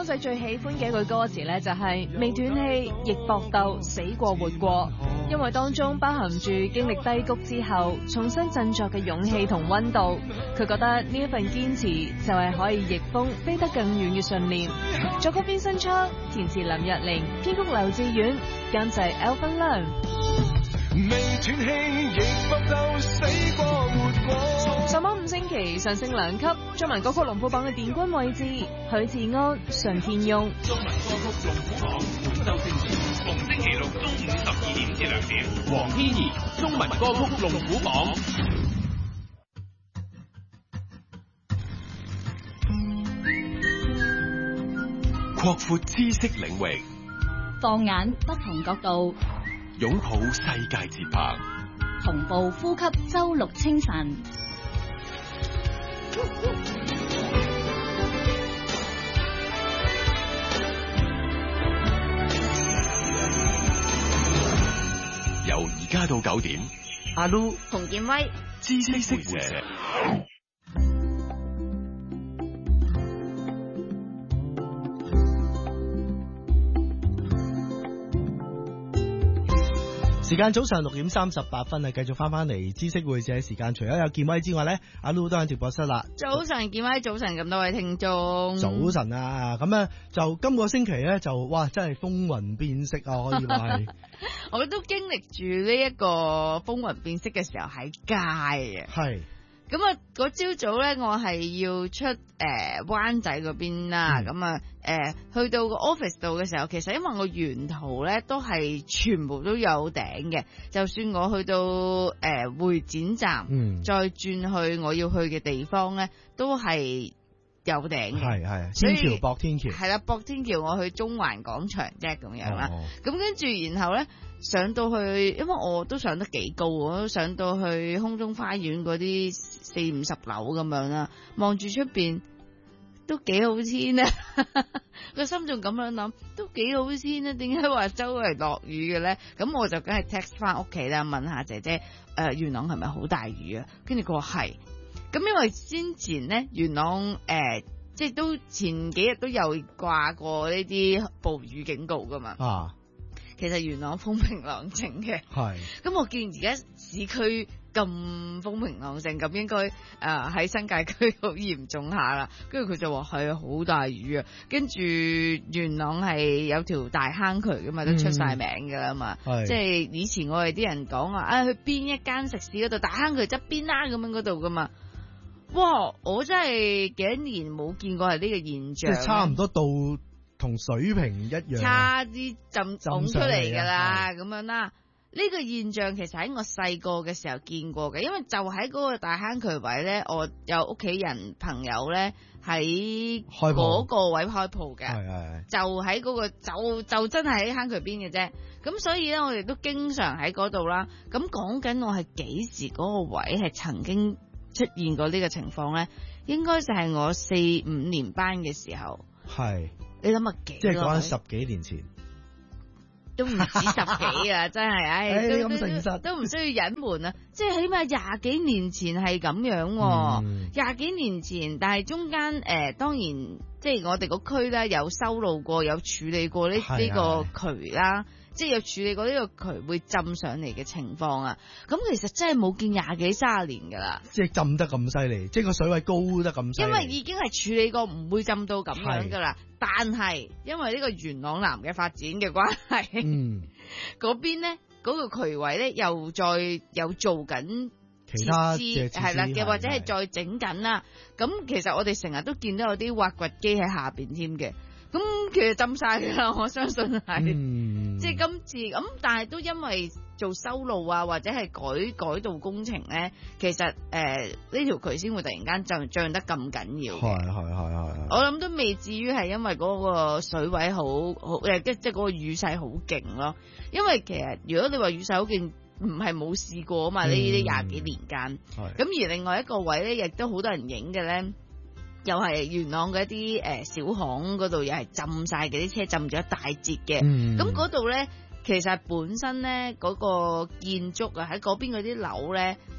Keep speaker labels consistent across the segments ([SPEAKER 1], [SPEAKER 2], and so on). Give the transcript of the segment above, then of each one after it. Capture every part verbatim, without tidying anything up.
[SPEAKER 1] 江仔最喜歡嘅一句歌詞呢，就係未斷氣亦搏鬥，死過活過。因為當中包含住經歷低谷之後重新振作嘅勇氣同溫度。佢覺得呢一份堅持就係可以逆風飛得更遠嘅信念。作曲邊新昌，填詞林日玲，編曲劉志遠，監製 Alvin Lam。
[SPEAKER 2] 未斷氣亦搏鬥，死過活過。
[SPEAKER 1] 上網五星期上升兩級，中文歌曲龍虎榜嘅殿軍位置，許志安、順天庸。
[SPEAKER 3] 中文歌曲龍虎榜本周星期，逢星期六中午十二點至兩點。黃天怡，中文歌曲龍虎榜。
[SPEAKER 2] 擴闊知識領域，
[SPEAKER 4] 放眼不同角度，
[SPEAKER 2] 擁抱世界節拍，
[SPEAKER 4] 同步呼吸周六清晨。
[SPEAKER 2] 由而家到九點，阿 Lu
[SPEAKER 1] 洪建威，
[SPEAKER 2] 知識會社。
[SPEAKER 5] 時間早上六點三十八分啊，繼續翻翻嚟知識會社時間。除咗有建威之外咧，阿 Lu 都喺直播室啦。
[SPEAKER 1] 早晨，建威，早晨咁多位聽眾。
[SPEAKER 5] 早晨啊，咁咧就今個星期咧就哇真係風雲變色啊，可以話係。
[SPEAKER 1] 我都經歷住呢一個風雲變色嘅時候喺街啊。
[SPEAKER 5] 係。
[SPEAKER 1] 咁啊，嗰朝早咧，我係要出誒灣仔嗰邊啦。咁啊，誒去到個 office 度嘅時候，其實因為我沿途咧都係全部都有頂嘅，就算我去到誒、呃、會展站，嗯、再轉去我要去嘅地方咧，都係有頂嘅。係係，天橋駁天橋係啦，駁天橋我去中環廣場啫咁樣啦。咁跟住然後咧。上到去，因為我都上得幾高，我都上到去空中花園嗰啲四五十樓咁樣啦，望住出邊都幾好天啊！個心仲咁樣諗，都幾好天啊！點解話周圍落雨嘅咧？咁我就梗係 text 翻屋企啦，問下姐姐，誒、呃、元朗係咪好大雨啊？跟住佢話係，咁因為先前咧元朗誒、呃，即係都前幾日都有掛過呢啲暴雨警告噶嘛。啊。其實元朗風平浪靜嘅，係咁我見而家市區咁風平浪靜，咁應該誒喺新界區好嚴重下啦。跟住佢就話係啊，好大雨啊。跟住元朗係有條大坑渠噶嘛，都出晒名噶啦嘛。嗯、即係以前我哋啲人講話啊，去邊一間食肆嗰度大坑渠側邊啦，咁樣嗰度噶嘛。哇！我真係幾多年冇見過係呢個現象，即係差唔多到。同水平一樣，差啲浸湧出嚟噶啦，咁樣啦。呢、這個現象其實喺我細個嘅時候見過嘅，因為就喺嗰個大坑渠位咧，我有屋企人朋友咧喺嗰個位開鋪嘅，就喺嗰、那個就就真係喺坑渠邊嘅啫。咁所以咧，我哋都經常喺嗰度啦。咁講緊我係幾時嗰個位係曾經出現過呢個情況咧？應該就係我四五年班嘅時候。係。你諗下幾？即係講緊十幾年前，都唔止十幾啊！真係，唉、哎，都咁誠實，都唔需要隱瞞啊！即係起碼廿幾年前係咁樣，廿、嗯、幾年前，但係中間誒、呃，當然即係我哋個區咧有修路過，有處理過呢呢個渠啦。即係有處理過呢個渠會浸上嚟嘅情況啊！咁其實真係冇見廿幾卅年噶啦，即係浸得咁犀利，即係個水位高得咁犀利。因為已經係處理過，唔會浸到咁樣噶啦。但係因為呢個元朗南嘅發展嘅關係，嗯，嗰邊咧嗰個渠位咧又再有做緊其他設施係啦嘅，或者係再整緊啦。咁其實我哋成日都見到有啲挖掘機喺下邊添嘅。咁其實浸晒㗎啦，我相信係，嗯、即係今次咁，但係都因為做修路啊，或者係改改道工程咧，其實誒呢條渠先會突然間漲漲得咁緊要嘅。係係係係。我諗都未至於係因為嗰個水位好好誒，即即係嗰個雨勢好勁咯。因為其實如果你話雨勢好勁，唔係冇試過啊嘛，呢啲廿幾年間。係。咁而另外一個位咧，亦都好多人影嘅咧。又係元朗嘅一啲誒、呃、小巷嗰度，又係浸晒嘅啲車，浸咗一大截嘅。咁嗰度咧，其實本身咧嗰、嗰個建築啊，喺嗰邊嗰啲樓咧，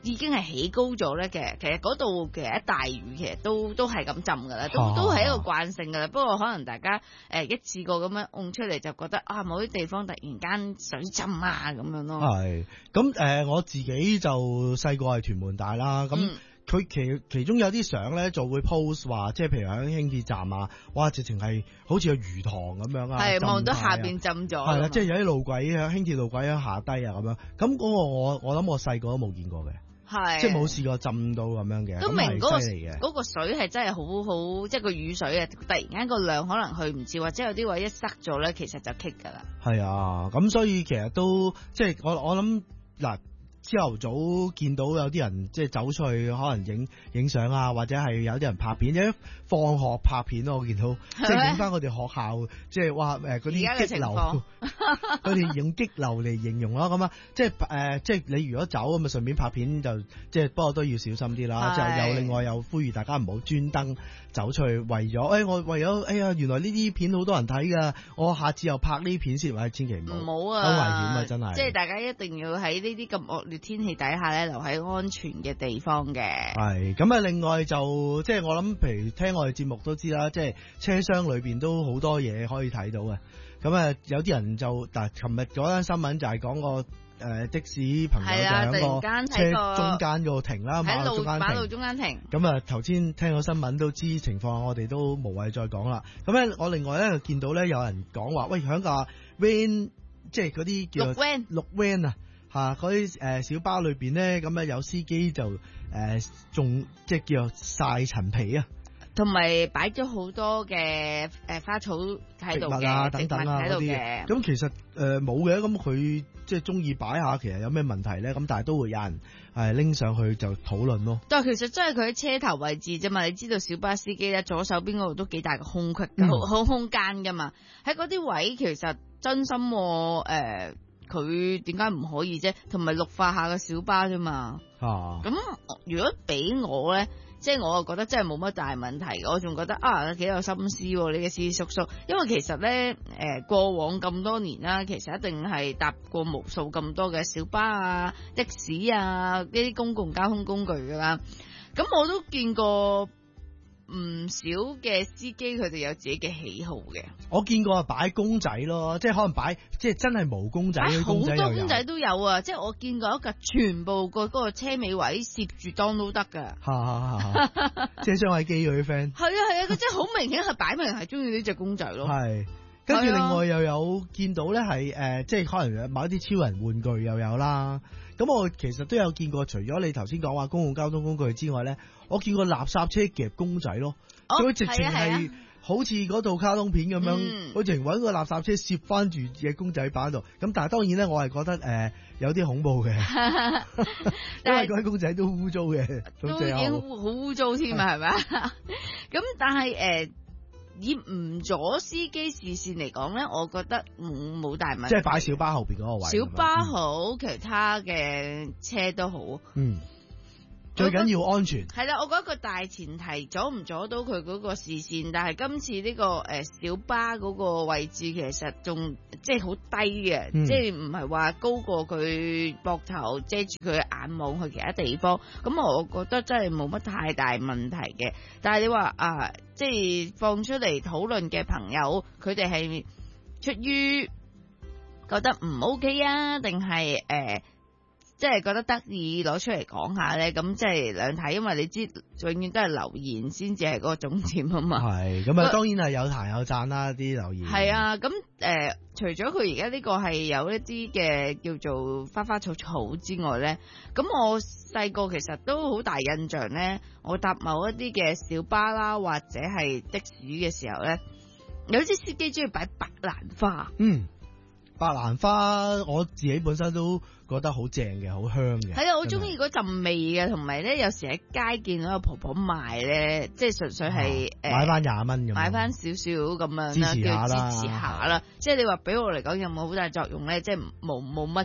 [SPEAKER 1] 已經係起高咗咧嘅，其實嗰度其實一大雨其實都都係咁浸噶啦，都都係一個慣性噶啦。不過可能大家誒、呃、一次過咁樣湧出嚟就覺得啊某啲地方突然間水浸啊咁樣咯。
[SPEAKER 5] 係咁誒，我自己就細個係屯門大啦，咁、嗯。佢其其中有啲相咧就會 post 話，即係譬如喺輕鐵站啊，哇，直情係好似個魚塘咁樣啊，
[SPEAKER 1] 係望到下邊浸咗，
[SPEAKER 5] 係啦，即係有啲路軌喺輕鐵路軌喺下低啊咁樣。咁嗰個我我諗我細個都冇見過嘅，係即係冇試過浸到咁樣嘅。都明嗰個
[SPEAKER 1] 嗰個水係真係好好，即係個雨水啊！突然間個量可能去唔切，或者有啲位一塞咗咧，其實就棘㗎啦。係啊，
[SPEAKER 5] 咁所以其實都即係我我諗嗱。朝頭早見到有啲人即係走出去，可能影影相啊，或者係有啲人拍片，一放學拍片咯，我見到即係影翻我哋學校，即係話誒嗰啲激流，佢哋用激流嚟形容咯，咁啊，即係誒、呃，即係你如果走咁啊，順便拍片就即係，不過都要小心啲啦。就又另外又呼籲大家唔好專登走出去，為咗誒、哎、我為咗哎呀，原來呢啲片好多人睇㗎，我下次又拍呢啲片先，或者千祈唔好，
[SPEAKER 1] 唔好啊，
[SPEAKER 5] 好危險啊，真係。
[SPEAKER 1] 即係大家一定要喺呢啲咁惡劣天氣底下咧，留喺安全嘅地方嘅。係
[SPEAKER 5] 咁啊！另外就即係我諗，譬如聽我哋節目都知啦，即係車廂裏邊都好多嘢可以睇到嘅。咁啊，有啲人就嗱，琴日嗰單新聞就係講個誒的士朋友就喺個車中間嗰度停啦，馬路中間停。馬路中間停。咁啊，頭先聽到新聞都知情況，我哋都無謂再講啦。咁咧，我另外咧見到咧有人講話，喂，響架 van 即係嗰啲叫綠 van 綠 van 啊。啊！嗰啲誒小巴裏邊咧，咁啊有司機就誒仲即係叫做曬陳皮啊，
[SPEAKER 1] 同埋擺咗好多嘅誒花草喺度嘅，
[SPEAKER 5] 啊等等啊嗰啲。咁其實誒冇嘅，咁佢即係中意擺下，其實有咩問題咧？咁但係都會有人誒拎上去就討論咯。但係
[SPEAKER 1] 其實真係佢喺車頭位置啫嘛，你知道小巴司機咧左手邊嗰度都幾大個空隙，好好、嗯、空間噶嘛。喺嗰啲位其實真心誒。呃佢點解唔可以啫？同埋綠化下嘅小巴啫嘛。啊，咁如果俾我咧，即係我啊覺得真係冇乜大問題。我仲覺得啊幾有心思喎，呢個司機叔叔。因為其實咧，誒、呃、過往咁多年啦，其實一定係搭過無數咁多嘅小巴啊、的士啊呢啲公共交通工具噶啦。咁我都見過。唔少嘅司機佢哋有自己嘅喜好嘅，
[SPEAKER 5] 我見過啊擺公仔咯，即係可能擺即係真係毛公仔，好
[SPEAKER 1] 多公仔都有啊！即係我見過一架全部個嗰個車尾位攝住當都得噶，
[SPEAKER 5] 即係張偉基嗰啲 friend，
[SPEAKER 1] 係啊係啊，佢真係好明顯係擺明係中意呢隻公仔咯，
[SPEAKER 5] 係。跟住另外又有見到咧係誒，即係可能某一啲超人玩具又有啦。咁我其實都有見過，除咗你頭先講話公共交通工具之外咧，我見過垃圾車夾公仔咯。佢、哦、直情係好似嗰套卡通片咁樣，佢直情揾個垃圾車攝翻住隻公仔擺喺度。咁但係當然咧，我係覺得誒、呃、有啲恐怖嘅，因為嗰啲公仔都污糟嘅，
[SPEAKER 1] 都已經好污糟添啊，係咪？咁但係誒。呃以唔阻司機視線嚟講咧，我覺得冇冇大問題。
[SPEAKER 5] 即係擺小巴後邊嗰個位。
[SPEAKER 1] 小巴好，嗯、其他嘅車都好。
[SPEAKER 5] 嗯，最緊要安全。
[SPEAKER 1] 係啦，我覺得個大前提阻唔阻到佢嗰個視線，但係今次呢、這個誒、呃、小巴嗰個位置其實仲即係好低嘅，嗯、即係唔係話高過佢膊頭遮住佢眼望去其他地方。咁我覺得真係冇乜太大問題嘅。但係你話啊？即係放出嚟討論嘅朋友，佢哋係出於覺得唔 OK 啊，定係誒，即係覺得得意攞出嚟講下咧？咁即係兩睇，因為你知永遠都係留言先至係嗰個重點啊嘛。係，咁啊，當然係有彈有讚啦，啲留言。係啊，咁誒、呃，除咗佢而家呢個係有一啲嘅叫做花花草草之外咧，咁我細個其實都好大印象咧，我搭某一啲嘅小巴啦，或者係的士嘅時候咧，有啲司機中意擺白蘭花。嗯，白蘭花我自己本身都覺得好正嘅，好香嘅。係啊，我中意嗰陣味嘅，同埋咧有時喺街見到個婆婆賣咧，即係純粹係誒、啊呃、買翻廿蚊咁，買翻少少咁樣啦，叫支持下啦。即係你話俾我嚟講有冇好大作用咧？即係冇冇乜嘅。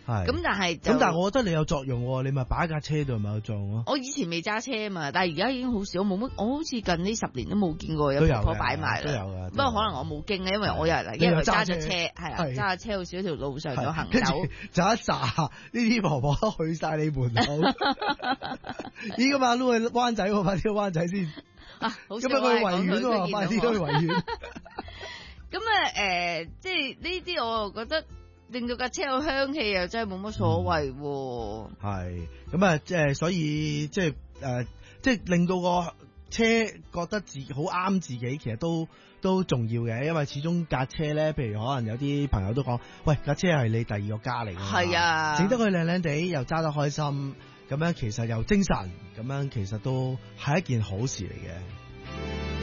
[SPEAKER 5] 係
[SPEAKER 1] 咁但係就
[SPEAKER 5] 咁，但係我覺得你有作用喎，你咪擺喺架車度咪有作用咯。
[SPEAKER 1] 我以前未揸車啊嘛，但係而家已經好少，冇乜，我好似近呢十年都冇見過有
[SPEAKER 5] 都有
[SPEAKER 1] 婆婆擺埋啦。
[SPEAKER 5] 都有嘅。
[SPEAKER 1] 不過可能我冇經咧，因為我又嚟，
[SPEAKER 5] 你又
[SPEAKER 1] 因為揸
[SPEAKER 5] 揸車
[SPEAKER 1] 咗車，係啦，
[SPEAKER 5] 係
[SPEAKER 1] 揸架車好少條路上度行
[SPEAKER 5] 跟住
[SPEAKER 1] 走。
[SPEAKER 5] 就一紮呢啲婆婆去晒你門口，依家嘛撈去灣仔喎，快啲去灣仔先。
[SPEAKER 1] 啊，好
[SPEAKER 5] 咁啊去維園喎，快啲去維園。
[SPEAKER 1] 咁啊，誒，即係呢啲我又覺得令到架車有香氣又真係冇乜所謂喎。
[SPEAKER 5] 係，咁啊，即係所以即係誒，即係令到個車覺得自己好啱自己，其實都都重要嘅，因為始終架車咧，譬如可能有啲朋友都講，喂，架車係你第二個家嚟嘅，
[SPEAKER 1] 係啊，
[SPEAKER 5] 整得佢靚靚地，又揸得開心，咁樣其實又精神，咁樣其實都係一件好事嚟嘅。